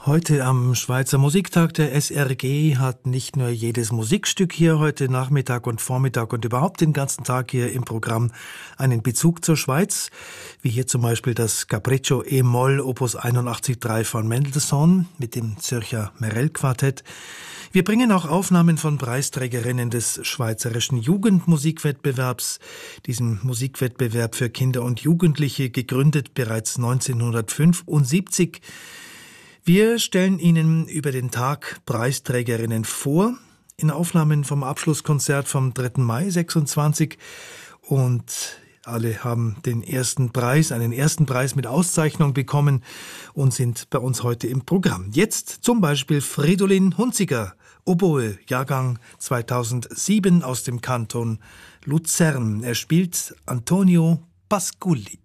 Heute am Schweizer Musiktag der SRG hat nicht nur jedes Musikstück hier heute Nachmittag und Vormittag und überhaupt den ganzen Tag hier im Programm einen Bezug zur Schweiz, wie hier zum Beispiel das Capriccio E-Moll Opus 81.3 von Mendelssohn mit dem Zürcher Merell-Quartett. Wir bringen auch Aufnahmen von Preisträgerinnen des Schweizerischen Jugendmusikwettbewerbs, diesem Musikwettbewerb für Kinder und Jugendliche, gegründet bereits 1975. Wir stellen Ihnen über den Tag Preisträgerinnen vor, in Aufnahmen vom Abschlusskonzert vom 3. Mai 26, und alle haben einen ersten Preis mit Auszeichnung bekommen und sind bei uns heute im Programm. Jetzt zum Beispiel Fridolin Hunziker, Oboe, Jahrgang 2007 aus dem Kanton Luzern. Er spielt Antonio Pasculli.